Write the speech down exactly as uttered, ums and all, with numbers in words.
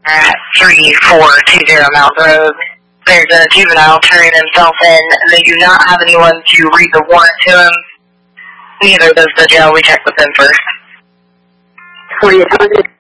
at three four two zero Mount Road. There's a juvenile turning himself in, and they do not have anyone to read the warrant to him. Neither does the jail. We checked with them first. forty-eight hundred.